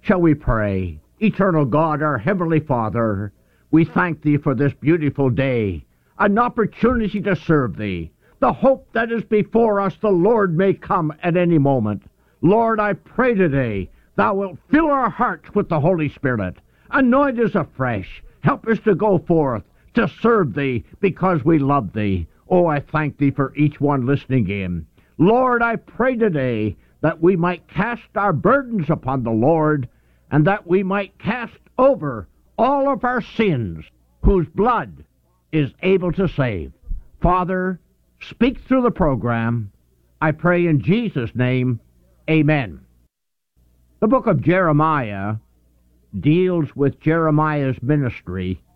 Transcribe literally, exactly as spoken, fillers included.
Shall we pray? Eternal God, our Heavenly Father, we thank Thee for this beautiful day, an opportunity to serve Thee, the hope that is before us the Lord may come at any moment. Lord, I pray today Thou wilt fill our hearts with the Holy Spirit. Anoint us afresh. Help us to go forth, to serve Thee, because we love Thee. Oh, I thank Thee for each one listening in. Lord, I pray today that we might cast our burdens upon the Lord, and that we might cast over all of our sins, whose blood is able to save. Father, speak through the program. I pray in Jesus' name, amen. The book of Jeremiah deals with Jeremiah's ministry